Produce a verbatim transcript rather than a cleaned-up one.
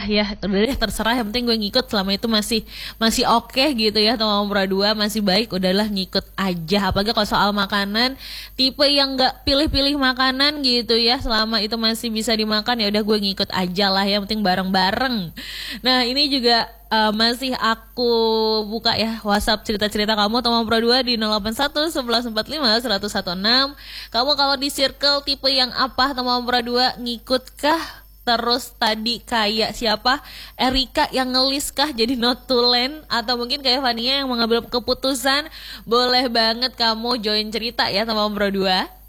ya udah deh terserah, yang penting gue ngikut selama itu masih masih oke gitu ya, nomor dua masih baik, udahlah ngikut aja. Apalagi kalau soal makanan, tipe yang nggak pilih-pilih makanan gitu ya, selama itu masih bisa dimakan ya udah gue ngikut aja lah, yang penting bareng-bareng. Nah ini juga uh, masih aku buka ya WhatsApp cerita-cerita kamu Tomang Pro dua di nol delapan satu satu satu empat lima satu satu enam. Kamu kalau di circle tipe yang apa Tomang Pro dua, ngikutkah? Terus tadi kayak siapa, Erika yang ngelis kah jadi notulen, atau mungkin kayak Fania yang mengambil keputusan? Boleh banget kamu join cerita ya Tomang Pro dua.